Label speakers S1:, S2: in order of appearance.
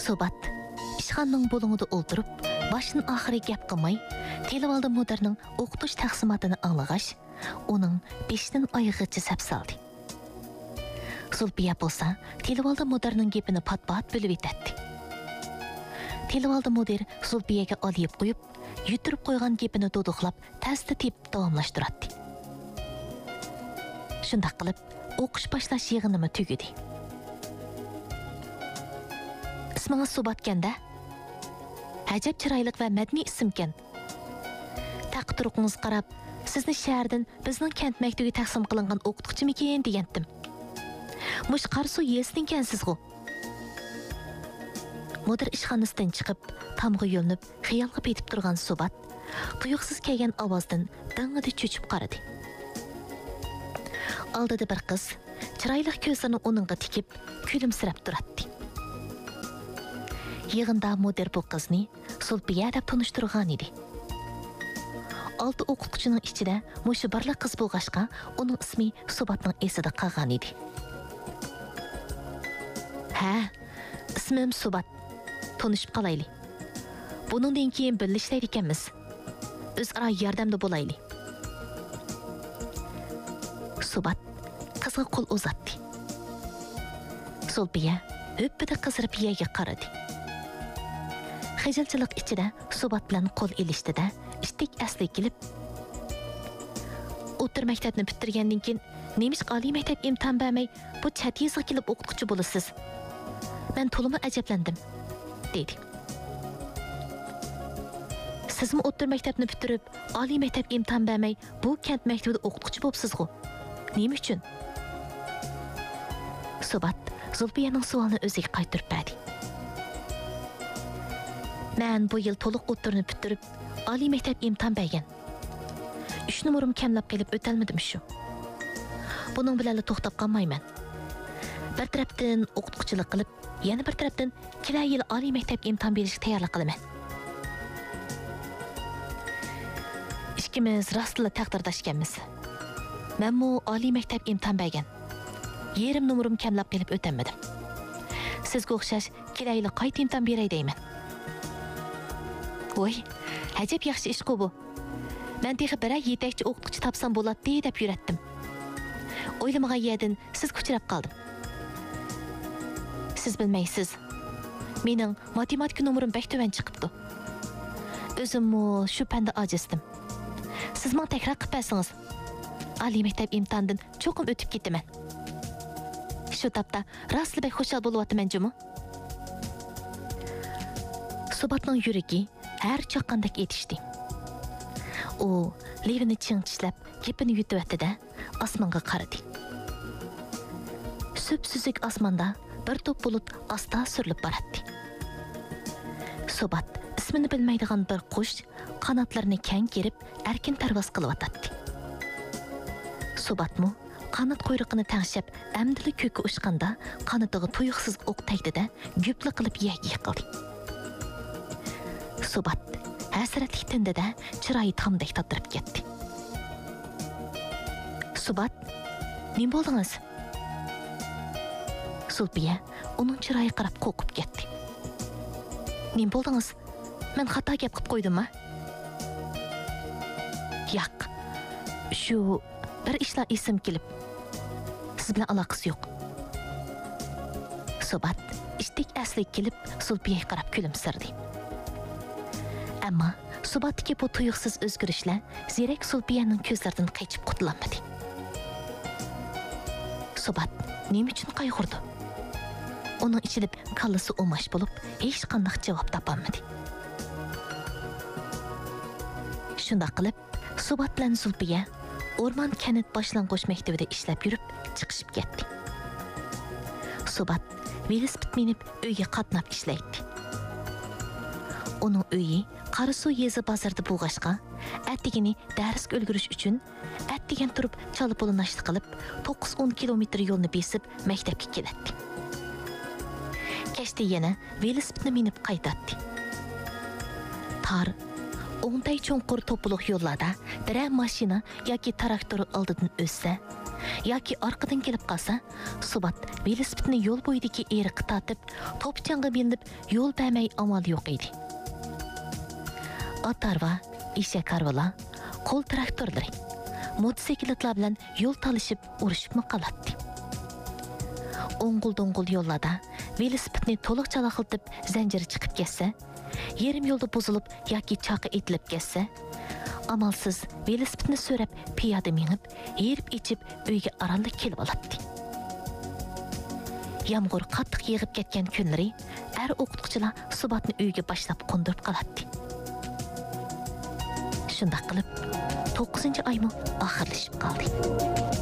S1: Sobat, ishxonaning bo'lingida o'ltirib, boshdan oxiri gap qilmay, Televalda Modernning o'qitish taqsimotini anglag'ach, uning beshdan oyog'icha sap soldi. Zulfiya bo'lsa, Televalda Modernning gapini pat-pat bilib etdi. Televalda Moder Zulfiyaga olib qo'yib, yutirib qo'ygan gapini to'diqlab, tasda tep davomlashtiradi. Shundaq qilib, o'qish boshlash yig'inimi tugadi. İsmingiz Sobatkanda? Ajab chiroyli va madaniy ismkan. Taqdiringiz qarab, sizni shahardan bizning kent maktabiga taqsim qilingan o'qituvchimikin degandim. Mush qarsu yesinkansiz-ku. Modir ishxonasidan chiqib, tamg'i yo'linib, xiyolga petib turgan Sobat, tuyuqsiz kelgan ovozdan dang'ida cho'chib qaradi. Oldida bir qiz, chiroyli ko'zlarini uningga tikib, kulimsirab turadi. Yig'inda Modir bu qizni Zulfiya deb tanishtirgan edi. 6 o'qituvchining ichida mushu birla qiz bo'lg'ashqa, uning ismi Sobatning esida qolgan edi. Ha, ismim Sobat. Tanışıp qalayli. Buningdan keyin birlashlar ekanmiz. O'zaro yordamda bo'layli. Sobat qizga qo'l uzatdi. Zulfiya o'ppida qizarib yerga qaradi. Xijilchilik ichida Sobat bilan qo'l ilishdi-da, ishtik asli kelib, o'tir maktabni bitirgandan keyin nemish oliy maktab imtihon bermay, bu chat yezga kelib o'qituvchi bo'lasiz. Men to'limi ajablandim. Dedi. Sizmi o'tir maktabni bitirib, oliy maktab imtihon bermay, bu kent maktabida o'qituvchi bo'libsiz-ku. Nima uchun? Sobat Zulfiyaning savolini o'ziga qaytarib berdi. Men bu yil to'liq o'tirni bitirib, oliy maktab imtihon bergan. 3 numarim kamlab kelib o'talmadim shu. Buning bilan to'xtab qolmayman. Bir tarafdan o'qituvchilik qilib, yana bir tarafdan kelar yil oliy maktab imtihon berishga tayyorlik qilaman. Ikkimiz rostla taqdirdashganmiz. Men oliy maktab imtihon bergan. Yerim numarim kamlab kelib o'tamadim. Sizga o'xshash kelar yil qayta imtihon beray deyman. Voy, ajab yaxshi ish bu. Men texi biray yetakchi o'qituvchi topsam bo'ladi deb yuratdim. O'ylamagan yerdan sizga uchrab qoldim. Siz bilmaysiz. Mening matematika numarim bek tuvan chiqibdi. O'zimmi shu fanda ojizdim. Siz men takror qilib bersangiz, oliy maktab imtihonidan cho'qim o'tib ketaman. Shu tapda rostli bek xushal bo'lyapman jumi. Sobatning yuragi har chaqqandek etishdi. U levini chinqishlab, gapini yutib-da, osmonga qaradi. Süpsüzük osmonda bir top bulut asta surilib boradi. Sobat ismini bilmaydigan bir qush qanotlarini keng kerib, erkin parvoz qilyotdi. Sobatmi qanot quyruqini tangshab, amdili ko'kka uchqanda qanotiga tuyuqsiz o'q tegdi-da, gupli qilib yerga yiqildi. Sobat hasratlik tindida chiroyi tamdek tatirib ketdi. Sobat, nima bo'ldingiz? Zulfiya uning chiroyi qarab qo'rqib ketdi. Nima bo'ldingiz? Men xato gap qilib qo'ydimmi? Yo'q. Shu bir ishlar esim kelib. Siz bilan aloqasi yo'q. Sobat ishtik asli kelib Zulfiyaga qarab kulimsirdi. Ammo Sobatdagi bu tuyuqsiz o'zgarishlar zerek Zulfiyaning ko'zlaridan qaychib qutulolmadi. Sobat nima uchun qayg'urdi? Onun ichida kallasi o'mash bo'lib, hech qanday javob topolmadi. Shunda qilib, Sobat bilan Zulfiya o'rmon kanat boshlang'ich maktabida ishlab yurib, chiqishib ketdi. Sobat velosiped minib uyga qatnab ishlaydi. Uning uyi Qarasuv yezi bozorda bo'lg'ashqa, attigini darsga ulgurish uchun attigan turib chalib-bo'linashli qilib 9-10 kilometr yo'lni besib maktabga keladi. Kechda yana velosipedni minib qaytadi. Tar o'ngday cho'nqur to'puluq yo'llarda biror mashina yoki traktor oldidan o'tsa, yoki orqadan kelib qolsa, Subat velosipedni yo'l bo'yidagi eriqqa tortib, to'pchonga belinib, yo'l bermay amal yo'q edi. Atarva, eshak harvalar, qo'l traktorlari, motosikletlar bilan yo'l talishib, urushib qolatdi. O'ng'ul-do'ng'ul yo'llarda velosipedni to'liq chalaqiltib, zanjiri chiqib ketsa, yarim yo'lda buzilib yoki choqi etilib ketsa, amalsiz velosipedni so'rab piyoda minib, yerib ichib uyga arallik kelib oladi. Yomg'ir qattiq yig'ib ketgan kunlari o'qituvchilar Subatni uyga boshlab qo'ndirib qoladi. Shunday qilib 9-oymi oxirlashib qoldi.